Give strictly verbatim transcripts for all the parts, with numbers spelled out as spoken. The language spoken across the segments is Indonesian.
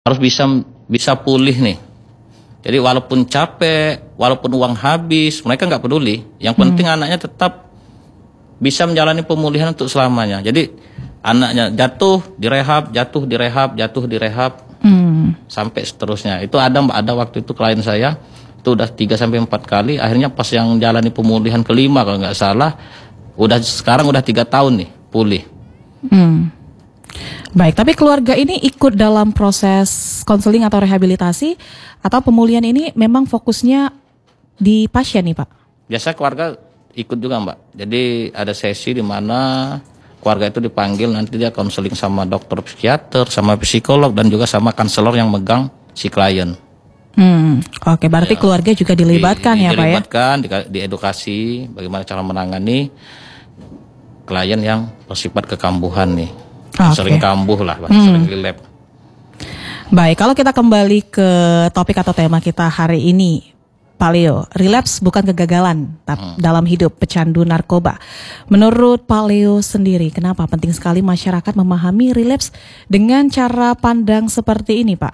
harus bisa bisa pulih nih. Jadi walaupun capek, walaupun uang habis, mereka nggak peduli. Yang penting hmm. anaknya tetap bisa menjalani pemulihan untuk selamanya. Jadi anaknya jatuh direhab, jatuh direhab, jatuh direhab, hmm. sampai seterusnya. Itu ada ada waktu itu klien saya itu udah tiga sampai empat kali. Akhirnya pas yang jalani pemulihan kelima kalau nggak salah, udah sekarang udah tiga tahun nih pulih. Hmm. Baik, tapi keluarga ini ikut dalam proses konseling atau rehabilitasi atau pemulihan ini memang fokusnya di pasien nih Pak? Biasa keluarga ikut juga Mbak. Jadi ada sesi di mana keluarga itu dipanggil, nanti dia konseling sama dokter psikiater, sama psikolog, dan juga sama konselor yang megang si klien. Hmm, Oke, berarti ya, keluarga juga dilibatkan di, di, ya Pak ya? Dilibatkan, di, diedukasi bagaimana cara menangani klien yang bersifat kekambuhan nih. Okay. Sering kambuh lah, hmm. sering relap. Baik, kalau kita kembali ke topik atau tema kita hari ini, Pak Leo, relapse bukan kegagalan hmm. dalam hidup pecandu narkoba. Menurut Pak Leo sendiri, kenapa penting sekali masyarakat memahami relapse dengan cara pandang seperti ini, Pak?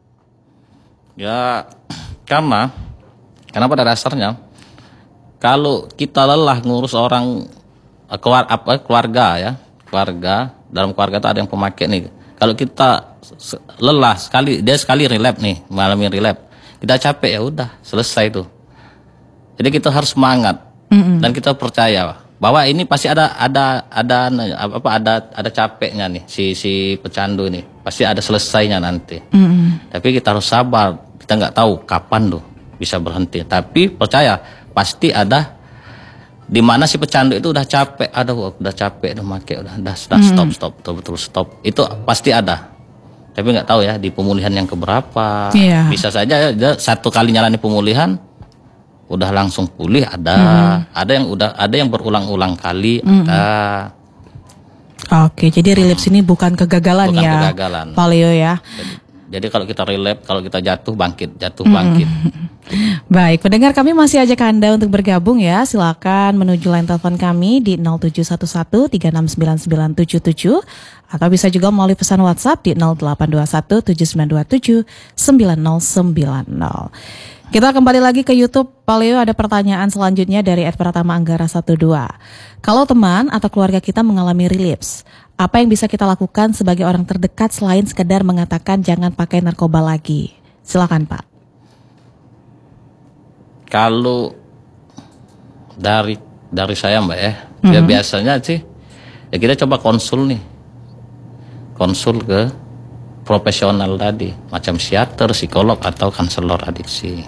Ya, karena karena pada dasarnya kalau kita lelah ngurus orang keluar, apa, keluarga ya, keluarga dalam keluarga itu ada yang pemakai nih. Kalau kita lelah sekali, dia sekali relap nih, mengalami relap, kita capek ya udah selesai tuh. Jadi kita harus semangat mm-hmm. dan kita percaya bahwa ini pasti ada ada ada apa ada ada capeknya nih si si pecandu nih, pasti ada selesainya nanti. Mm-hmm. Tapi kita harus sabar, kita nggak tahu kapan tuh bisa berhenti. Tapi percaya pasti ada. Di mana si pecandu itu udah capek, aduh udah capek, udah make, udah, udah, udah stop, stop, betul-betul stop. Itu pasti ada. Tapi nggak tahu ya di pemulihan yang keberapa. Yeah. Bisa saja ya, satu kali nyalani pemulihan, udah langsung pulih ada, mm. ada yang udah ada yang berulang-ulang kali mm. ada. Oke, jadi relapse ini bukan kegagalan bukan ya, kegagalan. Pak Leo ya. Jadi, jadi kalau kita relapse, kalau kita jatuh bangkit, jatuh bangkit. Mm. Baik, pendengar kami masih ajak Anda untuk bergabung ya. Silakan menuju line telepon kami di nol tujuh satu satu tiga enam sembilan sembilan tujuh tujuh atau bisa juga melalui pesan WhatsApp di nol delapan dua satu tujuh sembilan dua tujuh sembilan nol sembilan nol. Kita kembali lagi ke YouTube. Pak Leo, ada pertanyaan selanjutnya dari Ed Pratama Anggara satu dua. Kalau teman atau keluarga kita mengalami relapse, apa yang bisa kita lakukan sebagai orang terdekat selain sekedar mengatakan jangan pakai narkoba lagi? Silakan Pak. Kalau dari dari saya Mbak ya, mm-hmm. ya biasanya sih ya kita coba konsul nih, konsul ke profesional tadi, macam psikiater, psikolog atau konselor adiksi.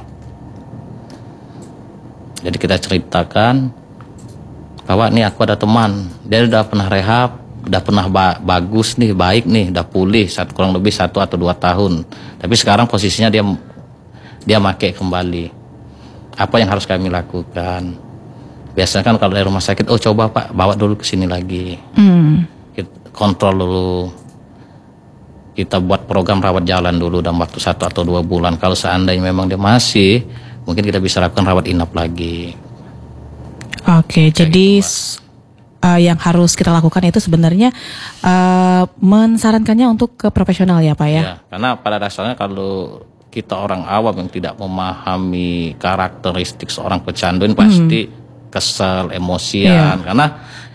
Jadi kita ceritakan bahwa nih aku ada teman, dia udah pernah rehab, udah pernah ba- bagus nih, baik nih, udah pulih satu kurang lebih satu atau dua tahun, tapi sekarang posisinya dia dia make kembali. Apa yang harus kami lakukan? Biasanya kan kalau dari rumah sakit, oh coba Pak bawa dulu ke sini lagi, mm. kita kontrol dulu, kita buat program rawat jalan dulu dalam waktu satu atau dua bulan. Kalau seandainya memang dia masih, mungkin kita bisa lakukan rawat inap lagi. Oke, Kayak jadi gitu, uh, yang harus kita lakukan itu sebenarnya uh, mensarankannya untuk ke profesional ya Pak ya? Ya, karena pada dasarnya kalau kita orang awam yang tidak memahami karakteristik seorang pecandu ini pasti hmm. kesel, emosian, yeah. karena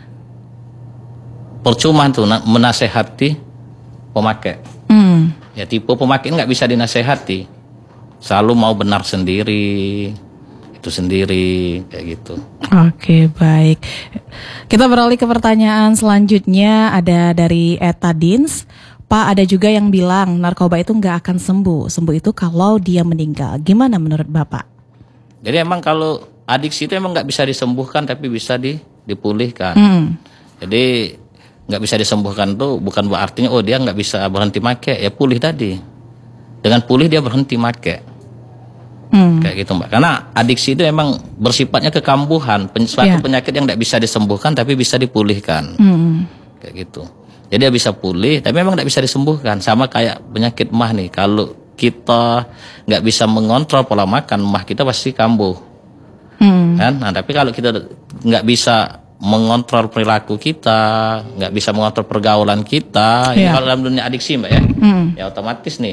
percuma tuh menasehati pemakai. Hmm. Ya tipe pemakai nggak bisa dinasehati, selalu mau benar sendiri, itu sendiri kayak gitu. Oke, baik. Kita beralih ke pertanyaan selanjutnya, ada dari Eta Dins. Pak, ada juga yang bilang narkoba itu nggak akan sembuh. Sembuh itu kalau dia meninggal. Gimana menurut Bapak? Jadi emang kalau adiksi itu emang nggak bisa disembuhkan, tapi bisa di, dipulihkan. Hmm. Jadi nggak bisa disembuhkan tuh bukan artinya oh dia nggak bisa berhenti make, ya pulih tadi. Dengan pulih dia berhenti make. Hmm. Kayak gitu Mbak. Karena adiksi itu emang bersifatnya kekambuhan, suatu yeah. penyakit yang nggak bisa disembuhkan tapi bisa dipulihkan. Hmm. Kayak gitu. Jadi dia bisa pulih, tapi memang tidak bisa disembuhkan. Sama kayak penyakit mah nih, kalau kita nggak bisa mengontrol pola makan, mah kita pasti kambuh. Hmm. Kan? Nah, tapi kalau kita nggak bisa mengontrol perilaku kita, nggak bisa mengontrol pergaulan kita, yeah. ini kalau dalam dunia adiksi Mbak ya, hmm. ya otomatis nih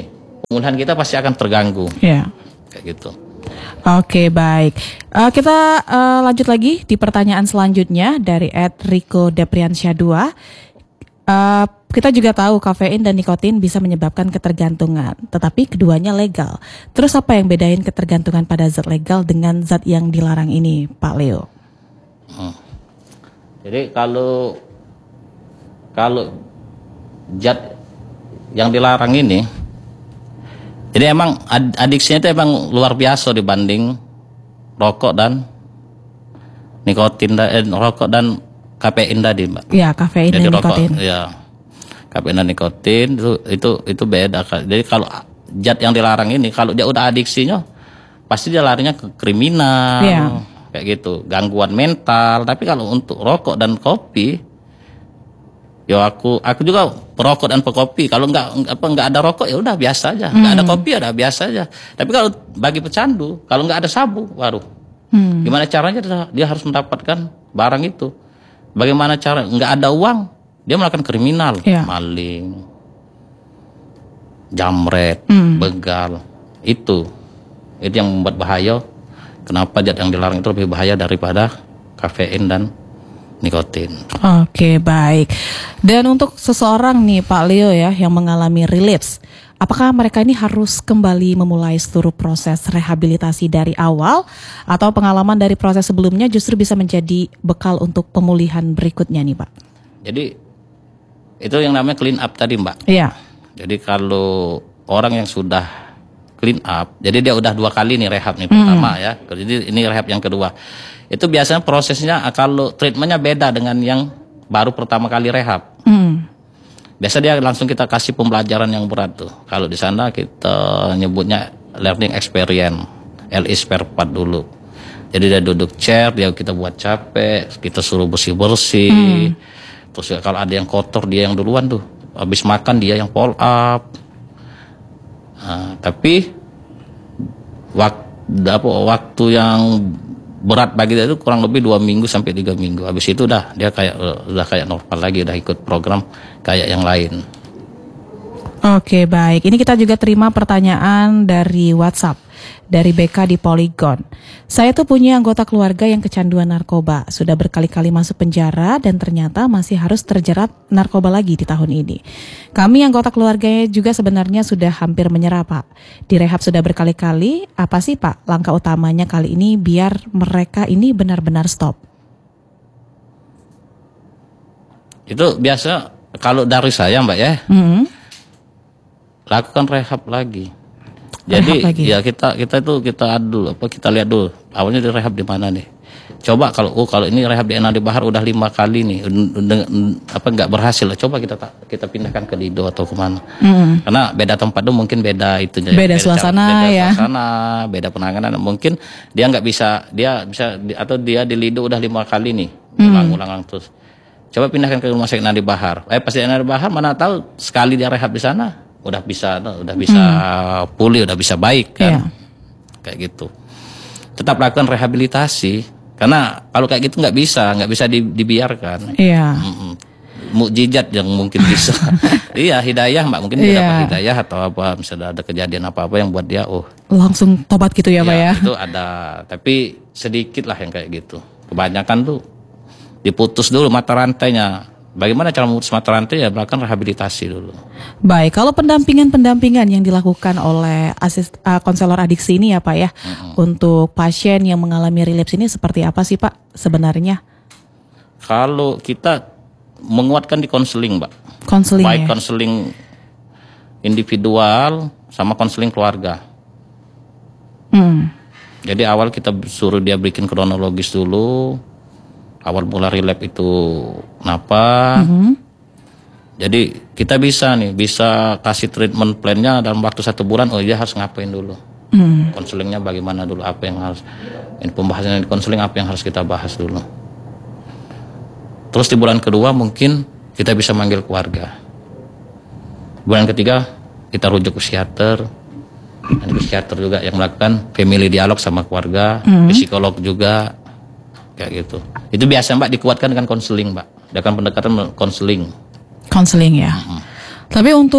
pemulihan kita pasti akan terganggu. Ya. Kayak gitu. Oke, baik. Uh, kita uh, lanjut lagi di pertanyaan selanjutnya dari at Rico Depriansyah dua. Uh, kita juga tahu kafein dan nikotin bisa menyebabkan ketergantungan, tetapi keduanya legal. Terus apa yang bedain ketergantungan pada zat legal dengan zat yang dilarang ini, Pak Leo? Hmm. Jadi kalau kalau zat yang dilarang ini, jadi emang adiksinya itu emang luar biasa dibanding rokok dan nikotin dan eh, rokok dan kafein tadi, Mbak. Ya, kafein jadi dan rokok, nikotin. ya, kafein dan nikotin itu itu itu beda. Jadi kalau zat yang dilarang ini, kalau dia udah adiksinya, pasti dia larinya ke kriminal, ya. Kayak gitu, gangguan mental. Tapi kalau untuk rokok dan kopi, ya aku aku juga perokok dan pekopi. Kalau nggak apa nggak ada rokok ya udah biasa aja, nggak hmm. ada kopi ya udah biasa aja. Tapi kalau bagi pecandu, kalau nggak ada sabu, waduh, hmm. gimana caranya dia harus mendapatkan barang itu? Bagaimana cara? Nggak ada uang, dia melakukan kriminal, ya. Maling, jamret, hmm. begal, itu itu yang membuat bahaya. Kenapa zat yang dilarang itu lebih bahaya daripada kafein dan nikotin. Oke, baik. Dan untuk seseorang nih Pak Leo ya yang mengalami relapse, apakah mereka ini harus kembali memulai seluruh proses rehabilitasi dari awal atau pengalaman dari proses sebelumnya justru bisa menjadi bekal untuk pemulihan berikutnya nih Pak? Jadi itu yang namanya clean up tadi, Mbak. Iya. Jadi kalau orang yang sudah clean up, jadi dia udah dua kali nih rehab nih pertama hmm. ya. Jadi ini rehab yang kedua. Itu biasanya prosesnya kalau treatmentnya beda dengan yang baru pertama kali rehab. Hmm. Biasa dia langsung kita kasih pembelajaran yang berat tuh. Kalau di sana kita nyebutnya learning experience, L I spare part dulu. Jadi dia duduk chair, dia kita buat capek, kita suruh bersih-bersih. Hmm. Terus kalau ada yang kotor dia yang duluan tuh. Habis makan dia yang pull up. Nah, tapi waktu, waktu yang berat bagi dia itu kurang lebih dua minggu sampai tiga minggu. Habis itu udah dia kayak udah kayak normal lagi, udah ikut program kayak yang lain. Oke, baik. Ini kita juga terima pertanyaan dari WhatsApp dari B K di Polygon. Saya tuh punya anggota keluarga yang kecanduan narkoba, sudah berkali-kali masuk penjara dan ternyata masih harus terjerat narkoba lagi di tahun ini. Kami anggota keluarganya juga sebenarnya sudah hampir menyerah, Pak. Direhab sudah berkali-kali. Apa sih, Pak, langkah utamanya kali ini biar mereka ini benar-benar stop? Itu biasa kalau dari saya, Mbak ya. Mm-hmm. Lakukan rehab lagi. Jadi lagi. Ya kita kita itu kita adu apa kita lihat dulu awalnya di rehab di mana nih. Coba kalau oh kalau ini rehab di Nadi Bahar udah lima kali nih apa nggak berhasil, coba kita kita pindahkan ke Lido atau kemana. Mm. Karena beda tempat tuh mungkin beda itunya. Beda, beda suasana beda ya. Suasana, beda penanganan. Mungkin dia nggak bisa dia bisa atau dia di Lido udah lima kali nih ulang-ulang terus. Coba pindahkan ke rumah sakit Nadi Bahar. Eh pas di Nadi Bahar mana tahu sekali dia rehab di sana udah bisa udah bisa hmm. pulih, udah bisa baik kan. Yeah. Kayak gitu. Tetap lakukan rehabilitasi karena kalau kayak gitu nggak bisa, nggak bisa di, dibiarkan. Iya. Yeah. Mukjizat yang mungkin bisa. Iya, hidayah Mbak, mungkin dia yeah. dapat hidayah atau apa, misalnya ada kejadian apa-apa yang buat dia oh langsung tobat gitu ya, Pak ya. Itu ada, tapi sedikit lah yang kayak gitu. Kebanyakan tuh diputus dulu mata rantainya. Bagaimana cara memutus mata rantai ya melakukan rehabilitasi dulu. Baik, kalau pendampingan-pendampingan yang dilakukan oleh asis, uh, konselor adiksi ini ya Pak ya, mm-hmm. untuk pasien yang mengalami relapse ini seperti apa sih Pak sebenarnya? Kalau kita menguatkan di konseling Mbak. Konseling baik ya? Konseling individual sama konseling keluarga. Mm. Jadi awal kita suruh dia bikin kronologis dulu. Awal mula relapse itu kenapa? Mm-hmm. Jadi kita bisa nih, bisa kasih treatment plan-nya dalam waktu satu bulan. Oh dia harus ngapain dulu? Mm. Konselingnya bagaimana dulu? Apa yang harus? Ini pembahasan di konseling apa yang harus kita bahas dulu? Terus di bulan kedua mungkin kita bisa manggil keluarga. Bulan ketiga kita rujuk ke psikiater. Dan psikiater juga yang melakukan family dialog sama keluarga, mm. psikolog juga. Kayak gitu. Itu biasa Mbak dikuatkan dengan konseling Mbak. Dengan pendekatan konseling. Konseling ya. Mm-hmm. Tapi untuk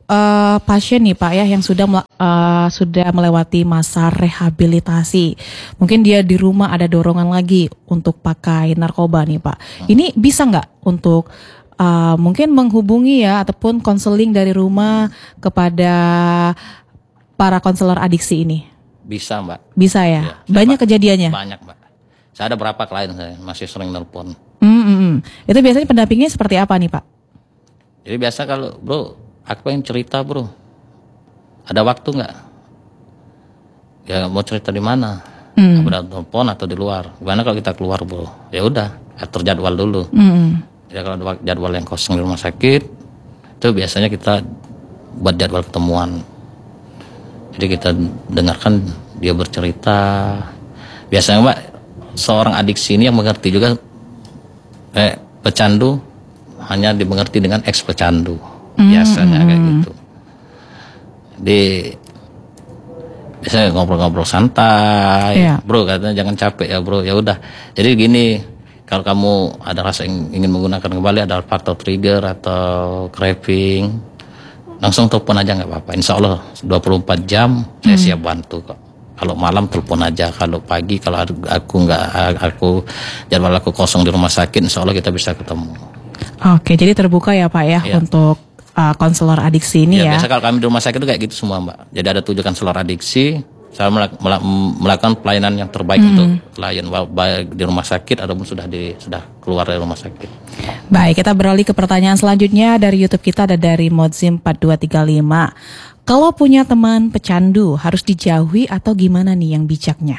uh, pasien nih Pak ya yang sudah mela- uh, sudah melewati masa rehabilitasi, mungkin dia di rumah ada dorongan lagi untuk pakai narkoba nih Pak. Ini bisa nggak untuk uh, mungkin menghubungi ya ataupun konseling dari rumah kepada para konselor adiksi ini? Bisa Mbak. Bisa ya? Ya, Banyak Mbak. kejadiannya? Banyak Mbak. Saya ada berapa klien saya masih sering nelpon. Hmm, hmm, hmm. Itu biasanya pendampingnya seperti apa nih Pak? Jadi biasa kalau bro, aku pengen cerita bro, ada waktu nggak? Ya mau cerita di mana? Hmm. Udah telepon atau di luar? Gimana kalau kita keluar bro? Ya udah, atur jadwal dulu. Hmm. Ya kalau ada jadwal yang kosong di rumah sakit, itu biasanya kita buat jadwal ketemuan. Jadi kita dengarkan dia bercerita. Biasanya Mbak, seorang adiksi ini yang mengerti juga, eh, pecandu hanya dimengerti dengan ex pecandu. Biasanya kayak gitu. Di biasanya ngobrol-ngobrol santai, Iya. bro katanya jangan capek ya bro. Ya udah. Jadi gini, kalau kamu ada rasa ingin menggunakan kembali, ada faktor trigger atau craving, langsung telepon aja nggak apa-apa. Insya Allah dua puluh empat jam saya siap bantu kok. Kalau malam telepon aja, kalau pagi kalau aku nggak aku jadwal aku kosong di rumah sakit, insya Allah kita bisa ketemu. Oke, jadi terbuka ya Pak ya, Ya. untuk uh, konselor adiksi ini Ya, ya. biasa kalau kami di rumah sakit itu kayak gitu semua Mbak. Jadi ada tujuh konselor adiksi, saya melak- melak- melakukan pelayanan yang terbaik Hmm. untuk klien baik di rumah sakit ataupun sudah di sudah keluar dari rumah sakit. Baik, kita beralih ke pertanyaan selanjutnya dari YouTube kita, ada dari Modzim empat dua tiga lima. Kalau punya teman pecandu harus dijauhi atau gimana nih yang bijaknya?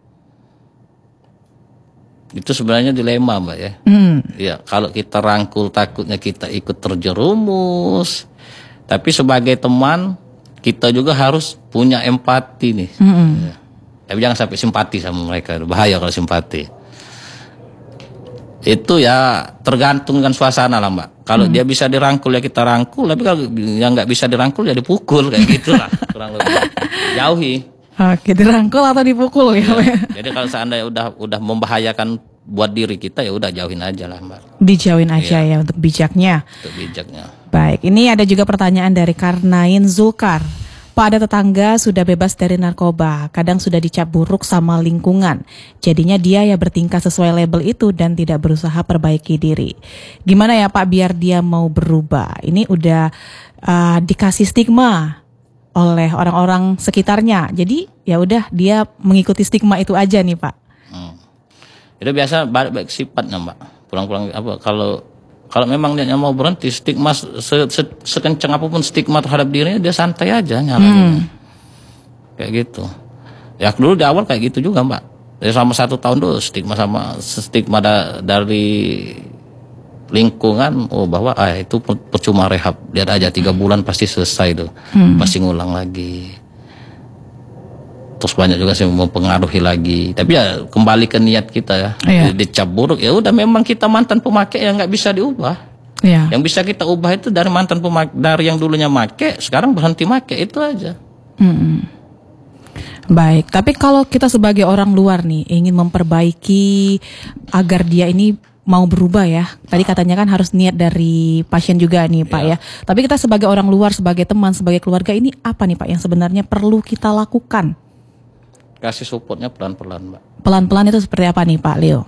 Itu sebenarnya dilema Mbak ya. Hmm. Ya, kalau kita rangkul takutnya kita ikut terjerumus. Tapi sebagai teman kita juga harus punya empati nih. Ya. Tapi jangan sampai simpati sama mereka, bahaya kalau simpati. Itu ya tergantung dengan suasana lah Mbak. Kalau dia bisa dirangkul ya kita rangkul, tapi kalau yang nggak bisa dirangkul ya dipukul kayak gitulah kurang lebih. Jauhi. Oke, dirangkul atau dipukul ya, Pak? Ya. Jadi kalau seandainya udah udah membahayakan buat diri kita ya udah jauhin aja lah Mbak. Dijauhin aja ya untuk bijaknya. Untuk bijaknya. Baik, ini ada juga pertanyaan dari Karnain Zulkar. Pak, ada tetangga sudah bebas dari narkoba, kadang sudah dicap buruk sama lingkungan. Jadinya dia ya bertingkah sesuai label itu dan tidak berusaha perbaiki diri. Gimana ya Pak biar dia mau berubah? Ini udah uh, dikasih stigma oleh orang-orang sekitarnya. Jadi ya udah dia mengikuti stigma itu aja nih Pak. Hmm. Itu biasa balik sifatnya Mbak. Pulang-pulang apa kalau kalau memang dia mau berhenti, stigma se, se, sekencang apapun stigma terhadap dirinya, dia santai aja nyalainnya. Hmm. Kayak gitu. Ya dulu di awal kayak gitu juga Mbak. Jadi selama satu tahun dulu stigma sama stigma da, dari lingkungan, oh bahwa ah itu percuma rehab. Lihat aja tiga bulan pasti selesai tuh, hmm. pasti ngulang lagi. Terus banyak juga sih mempengaruhi lagi. Tapi ya kembali ke niat kita ya. Iya. Dicap buruk ya udah memang kita mantan pemakai yang nggak bisa diubah. Iya. Yang bisa kita ubah itu dari mantan pemakai, dari yang dulunya make, sekarang berhenti make, itu aja. Hmm. Baik, tapi kalau kita sebagai orang luar nih ingin memperbaiki agar dia ini mau berubah ya. Tadi katanya kan harus niat dari pasien juga nih Pak ya. ya. Tapi kita sebagai orang luar, sebagai teman, sebagai keluarga, ini apa nih Pak yang sebenarnya perlu kita lakukan? Kasih supportnya pelan-pelan Mbak. Pelan-pelan itu seperti apa nih Pak Leo?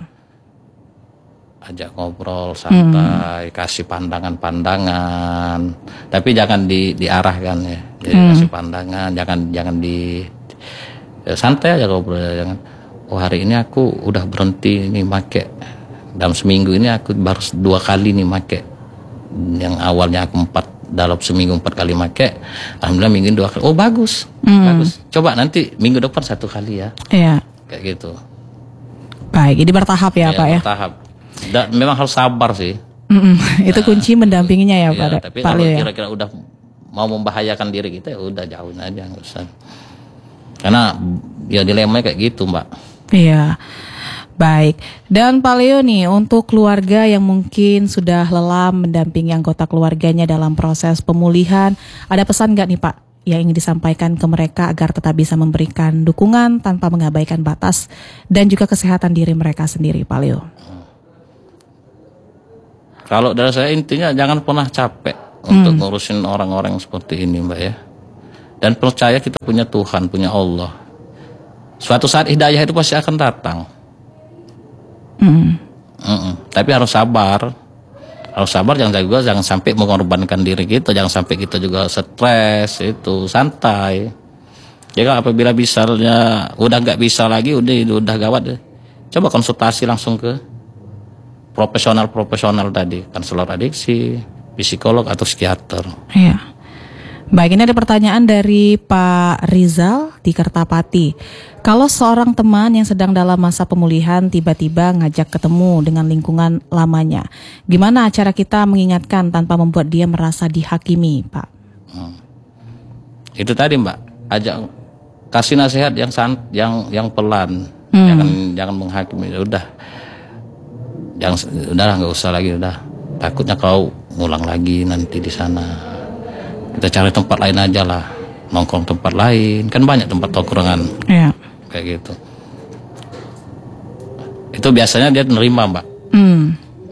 Ajak ngobrol santai, hmm. kasih pandangan-pandangan, tapi jangan di diarahkan ya. Jadi hmm. kasih pandangan, jangan jangan di ya, santai aja ngobrol, jangan. Oh hari ini aku udah berhenti nih make. Dalam seminggu ini aku baru dua kali nih make. Yang awalnya aku empat, dalam seminggu empat kali make, alhamdulillah minggu dua kali. Oh bagus, hmm. bagus. Coba nanti minggu depan satu kali ya. Iya. Kayak gitu. Baik, ini bertahap ya, ya Pak ya. Bertahap. Dan memang harus sabar sih. Mm-mm. Itu nah, kunci mendampinginya ya, iya, Pak. Tapi Pak kalau Leo, kira-kira ya? Udah mau membahayakan diri kita ya udah jauhin aja, nggak usah. Karena ya dilemanya kayak gitu Mbak. Iya. Baik, dan Pak Leo nih untuk keluarga yang mungkin sudah lelah mendampingi anggota keluarganya dalam proses pemulihan, ada pesan nggak nih Pak yang ingin disampaikan ke mereka agar tetap bisa memberikan dukungan tanpa mengabaikan batas dan juga kesehatan diri mereka sendiri, Pak Leo? Kalau dari saya intinya jangan pernah capek untuk ngurusin orang-orang seperti ini, Mbak ya. Dan percaya kita punya Tuhan, punya Allah. Suatu saat hidayah itu pasti akan datang. Mm. Mm-mm. Tapi harus sabar. Harus sabar, jangan juga jangan sampai mengorbankan diri kita, jangan sampai kita juga stres, itu santai. Jadi apabila misalnya udah nggak bisa lagi, udah udah gawat deh. Coba konsultasi langsung ke profesional-profesional tadi, konselor adiksi, psikolog atau psikiater. Iya. Baik, ini ada pertanyaan dari Pak Rizal di Kertapati. Kalau seorang teman yang sedang dalam masa pemulihan tiba-tiba ngajak ketemu dengan lingkungan lamanya, gimana cara kita mengingatkan tanpa membuat dia merasa dihakimi, Pak? Hmm. Itu tadi, Mbak, ajak kasih nasihat yang san, yang yang pelan, hmm. jangan jangan menghakimi. Udah, jangan, udah nggak usah lagi, udah. Takutnya kau ngulang lagi nanti di sana. Kita cari tempat lain aja lah, nongkrong tempat lain, kan banyak tempat tongkrongan, yeah. kayak gitu. Itu biasanya dia nerima, Mbak. Mm.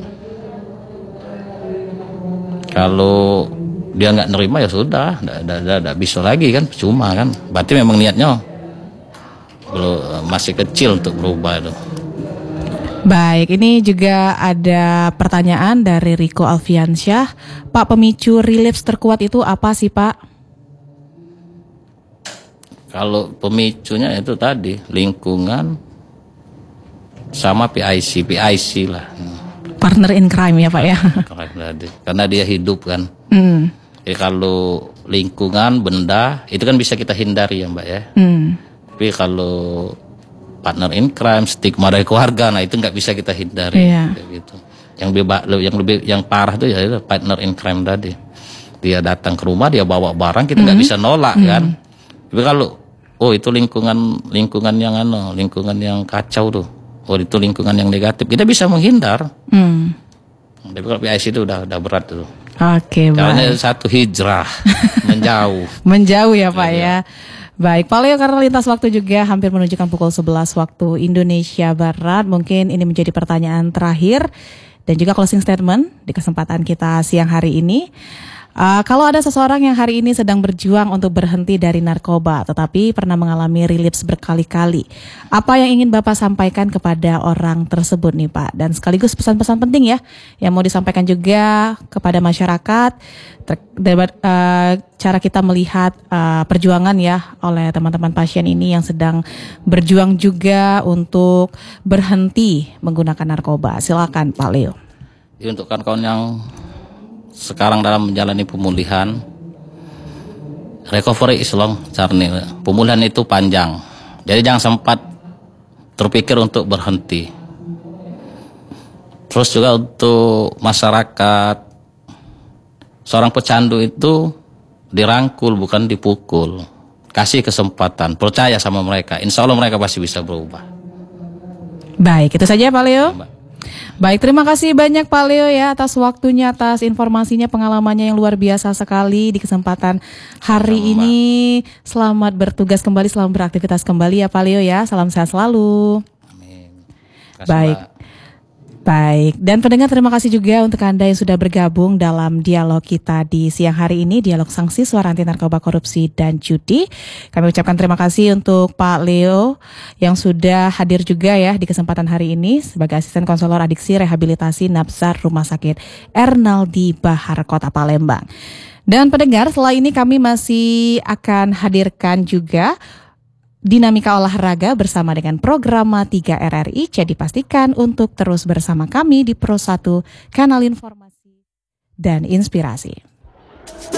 Kalau dia nggak nerima ya sudah, nggak bisa lagi kan, cuma kan. Berarti memang niatnya belum, masih kecil untuk berubah itu. Baik, ini juga ada pertanyaan dari Riko Alfiansyah. Pak, pemicu relapse terkuat itu apa sih, Pak? Kalau pemicunya itu tadi lingkungan sama P I C, P I C lah. Partner in crime ya, Pak ya. Karena dia hidup kan. Mm. Jadi kalau lingkungan, benda itu kan bisa kita hindari ya, Mbak ya. Mm. Tapi kalau partner in crime, stigma dari keluarga, nah itu nggak bisa kita hindari. Yeah. Kayak gitu. Yang lebih, yang lebih, yang parah tuh ya itu partner in crime tadi. Dia datang ke rumah, dia bawa barang, kita nggak mm. bisa nolak mm. kan. Tapi kalau oh itu lingkungan lingkungan yang ano, lingkungan yang kacau tuh, oh itu lingkungan yang negatif, kita bisa menghindar. Mm. Tapi kalau P I C itu udah udah berat tuh. Oke, okay, karena satu hijrah menjauh. Menjauh ya, Pak ya. Baik, Pak Leo, karena lintas waktu juga hampir menunjukkan pukul sebelas waktu Indonesia Barat, mungkin ini menjadi pertanyaan terakhir dan juga closing statement di kesempatan kita siang hari ini. Uh, kalau ada seseorang yang hari ini sedang berjuang untuk berhenti dari narkoba, tetapi pernah mengalami relapse berkali-kali, apa yang ingin Bapak sampaikan kepada orang tersebut nih, Pak? Dan sekaligus pesan-pesan penting ya, yang mau disampaikan juga kepada masyarakat, ter- debat, uh, cara kita melihat uh, perjuangan ya oleh teman-teman pasien ini yang sedang berjuang juga untuk berhenti menggunakan narkoba. Silakan, Pak Leo. Ya, untuk kawan-kawan yang sekarang dalam menjalani pemulihan, recovery is long journey. Pemulihan itu panjang. Jadi jangan sempat terpikir untuk berhenti. Terus juga untuk masyarakat, seorang pecandu itu dirangkul bukan dipukul. Kasih kesempatan, percaya sama mereka. Insya Allah mereka pasti bisa berubah. Baik, itu saja Pak Leo. Mbak. Baik, terima kasih banyak Pak Leo ya atas waktunya, atas informasinya, pengalamannya yang luar biasa sekali di kesempatan hari Selamat, ini. Selamat bertugas kembali, selamat beraktivitas kembali ya Pak Leo ya. Salam sehat selalu. Amin. Kasih, Baik. Mbak. Baik, dan pendengar terima kasih juga untuk Anda yang sudah bergabung dalam dialog kita di siang hari ini, dialog sanksi suara anti narkoba, korupsi, dan judi. Kami ucapkan terima kasih untuk Pak Leo yang sudah hadir juga ya di kesempatan hari ini sebagai asisten konselor adiksi rehabilitasi Nabzar Rumah Sakit Ernaldi Bahar Kota Palembang. Dan pendengar, setelah ini kami masih akan hadirkan juga Dinamika Olahraga bersama dengan program tiga R R I. Jadi pastikan untuk terus bersama kami di Pro satu, kanal informasi dan inspirasi.